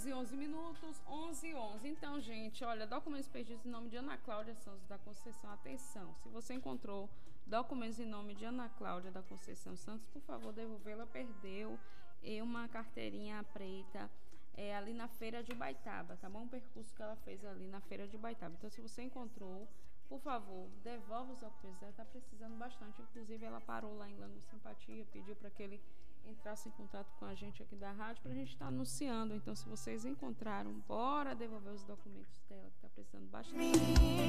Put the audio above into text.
11h11, 11h11. Então, gente, olha, documentos perdidos em nome de Ana Cláudia Santos da Conceição. Atenção, se você encontrou documentos em nome de Ana Cláudia da Conceição Santos, por favor, devolvê-la. Perdeu uma carteirinha preta ali na Feira de Baitaba, tá bom? Um percurso que ela fez ali na Feira de Baitaba. Então, se você encontrou, por favor, devolva os documentos. Ela está precisando bastante. Inclusive, ela parou lá em Lango Simpatia, pediu para que ele entrasse em contato com a gente aqui da rádio para a gente estar anunciando. Então, se vocês encontraram, bora devolver os documentos dela, que está precisando bastante.